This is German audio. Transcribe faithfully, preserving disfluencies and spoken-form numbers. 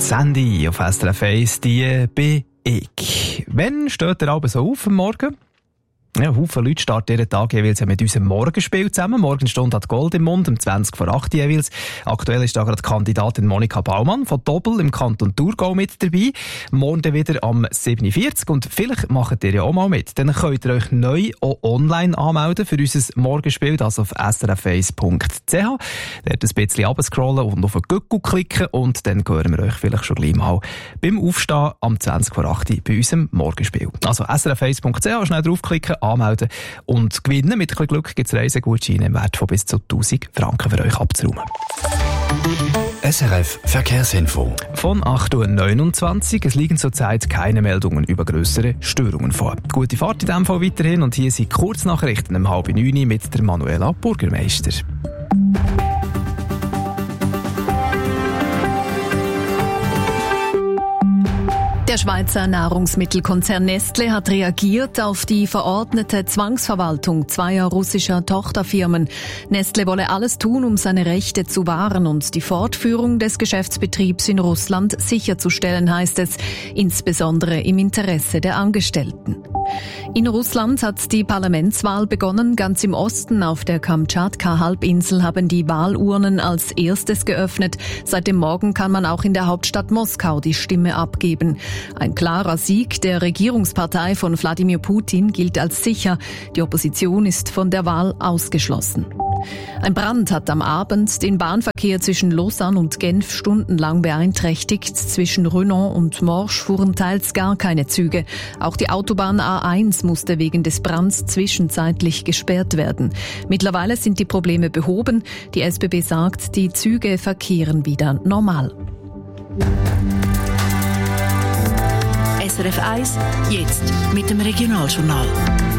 Sandy auf S R F eins, die bin ich. Wann steht ihr aber so auf am Morgen? Ja, Haufen Leute starten jeden Tag jeweils mit unserem Morgenspiel zusammen. Morgenstunde hat Gold im Mund, um zwanzig vor acht jeweils. Aktuell ist da gerade Kandidatin Monika Baumann von Doppel im Kanton Thurgau mit dabei. Morgen dann wieder am sieben Uhr vierzig und vielleicht macht ihr ja auch mal mit. Dann könnt ihr euch neu auch online anmelden für unser Morgenspiel, das auf s r f eins punkt c h. Dort ein bisschen runterscrollen und auf den Gückel klicken und dann hören wir euch vielleicht schon gleich mal beim Aufstehen am zwanzig vor acht bei unserem Morgenspiel. Also s r f eins punkt c h, schnell draufklicken, anmelden und gewinnen. Mit ein bisschen Glück gibt es Reisegutscheine im Wert von bis zu tausend Franken für euch abzuräumen. S R F Verkehrsinfo. Von acht Uhr neunundzwanzig. Es liegen zurzeit keine Meldungen über grössere Störungen vor. Gute Fahrt in diesem Fall weiterhin und hier sind Kurznachrichten um halb neun mit der Manuela Burgermeister. Der Schweizer Nahrungsmittelkonzern Nestlé hat reagiert auf die verordnete Zwangsverwaltung zweier russischer Tochterfirmen. Nestlé wolle alles tun, um seine Rechte zu wahren und die Fortführung des Geschäftsbetriebs in Russland sicherzustellen, heißt es, insbesondere im Interesse der Angestellten. In Russland hat die Parlamentswahl begonnen. Ganz im Osten auf der Kamtschatka-Halbinsel haben die Wahlurnen als erstes geöffnet. Seit dem Morgen kann man auch in der Hauptstadt Moskau die Stimme abgeben. Ein klarer Sieg der Regierungspartei von Wladimir Putin gilt als sicher. Die Opposition ist von der Wahl ausgeschlossen. Ein Brand hat am Abend den Bahnverkehr zwischen Lausanne und Genf stundenlang beeinträchtigt. Zwischen Renan und Morges fuhren teils gar keine Züge. Auch die Autobahn A eins musste wegen des Brands zwischenzeitlich gesperrt werden. Mittlerweile sind die Probleme behoben. Die S B B sagt, die Züge verkehren wieder normal. S R F eins, jetzt mit dem Regionaljournal.